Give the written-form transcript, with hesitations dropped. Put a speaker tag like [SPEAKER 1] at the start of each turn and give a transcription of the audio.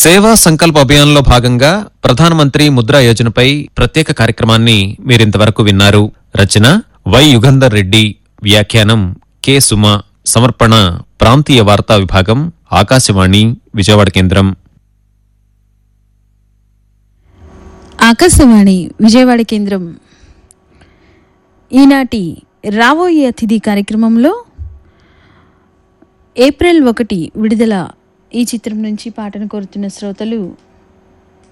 [SPEAKER 1] సేవా సంకల్ప అభియాన్లో భాగంగా ప్రధానమంత్రి ముద్రా యోజనపై ప్రత్యేక కార్యక్రమాన్ని మీరింతవరకు విన్నారు. రచన వై యుగంధర్ రెడ్డి, వ్యాఖ్యానం కె సుమ, సమర్పణ ప్రాంతీయ వార్తా విభాగం, ఆకాశవాణి విజయవాడ కేంద్రం.
[SPEAKER 2] ఆకాశవాణి విజయవాడ కేంద్రం. ఈనాటి రాబోయే అతిథి కార్యక్రమంలో ఏప్రిల్ 1 విడుదల ఈ చిత్రం నుంచి పాటను కోరుతున్న శ్రోతలు